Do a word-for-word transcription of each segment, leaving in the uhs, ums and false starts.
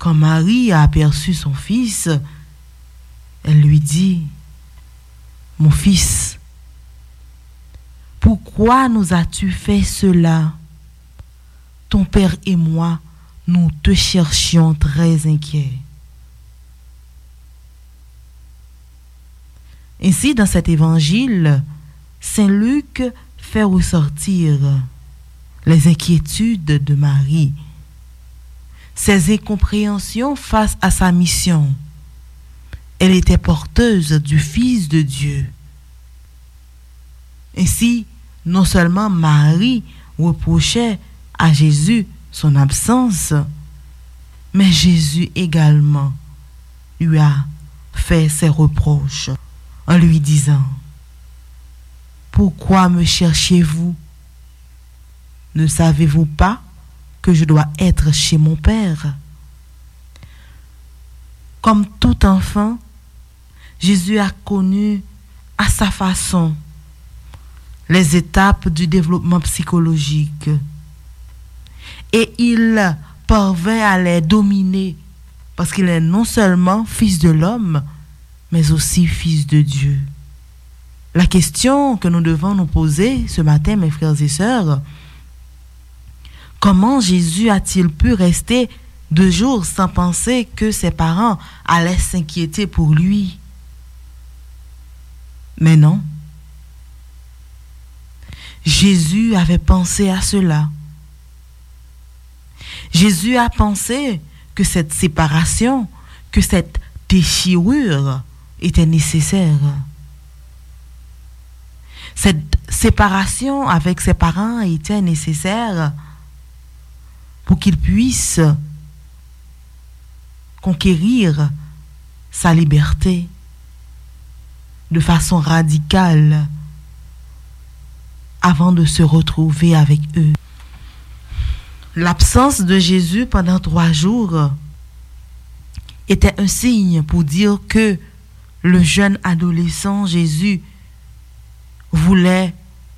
Quand Marie a aperçu son fils, elle lui dit, « Mon fils, pourquoi nous as-tu fait cela? Ton père et moi, nous te cherchions très inquiets. » Ainsi, dans cet évangile, Saint Luc fait ressortir les inquiétudes de Marie, ses incompréhensions face à sa mission. Elle était porteuse du Fils de Dieu. Ainsi, non seulement Marie reprochait à Jésus son absence, mais Jésus également lui a fait ses reproches en lui disant, « Pourquoi me cherchez-vous? Ne savez-vous pas que je dois être chez mon Père? » Comme tout enfant, Jésus a connu à sa façon les étapes du développement psychologique et il parvint à les dominer parce qu'il est non seulement fils de l'homme, mais aussi fils de Dieu. La question que nous devons nous poser ce matin, mes frères et sœurs, comment Jésus a-t-il pu rester deux jours sans penser que ses parents allaient s'inquiéter pour lui? Mais non. Jésus avait pensé à cela. Jésus a pensé que cette séparation, que cette déchirure était nécessaire. Cette séparation avec ses parents était nécessaire pour qu'il puisse conquérir sa liberté de façon radicale avant de se retrouver avec eux. L'absence de Jésus pendant trois jours était un signe pour dire que le jeune adolescent Jésus voulait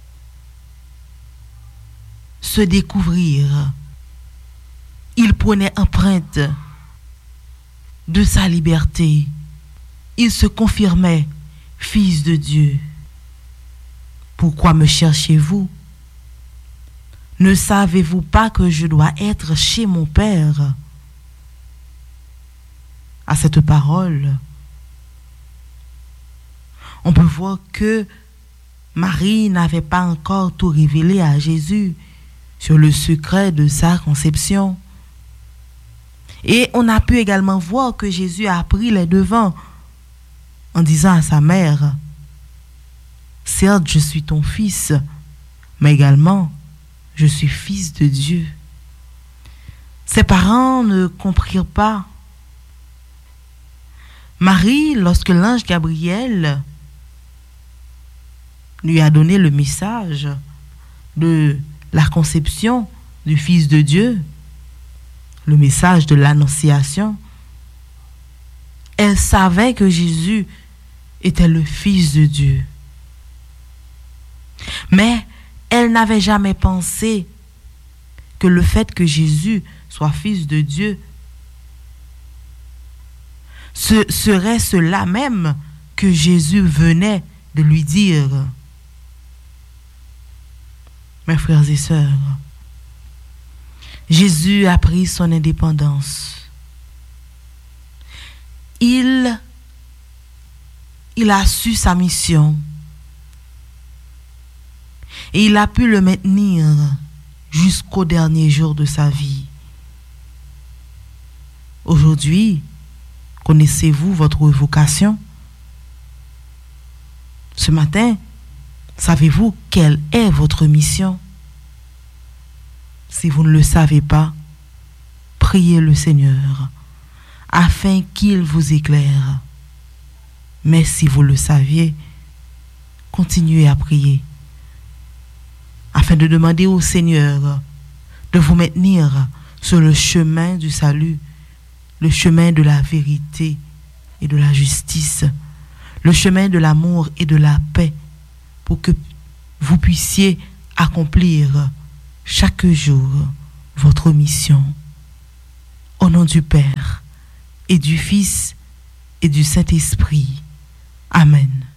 se découvrir. Il prenait empreinte de sa liberté. Il se confirmait fils de Dieu. Pourquoi me cherchez-vous? Ne savez-vous pas que je dois être chez mon Père? À cette parole, on peut voir que Marie n'avait pas encore tout révélé à Jésus sur le secret de sa conception. Et on a pu également voir que Jésus a pris les devants en disant à sa mère, « Certes, je suis ton fils, mais également, je suis fils de Dieu. » Ses parents ne comprirent pas. Marie, lorsque l'ange Gabriel lui a donné le message de la conception du Fils de Dieu, le message de l'annonciation, elle savait que Jésus était le Fils de Dieu. Mais elle n'avait jamais pensé que le fait que Jésus soit Fils de Dieu ce serait cela même que Jésus venait de lui dire. Mes frères et sœurs, Jésus a pris son indépendance. Il, il a su sa mission. Et il a pu le maintenir jusqu'au dernier jour de sa vie. Aujourd'hui, connaissez-vous votre vocation? Ce matin, savez-vous quelle est votre mission? Si vous ne le savez pas, priez le Seigneur afin qu'il vous éclaire. Mais si vous le saviez, continuez à prier afin de demander au Seigneur de vous maintenir sur le chemin du salut, le chemin de la vérité et de la justice, le chemin de l'amour et de la paix, pour que vous puissiez accomplir chaque jour votre mission. Au Au nom du Père, et du Fils, et du Saint-Esprit. Amen.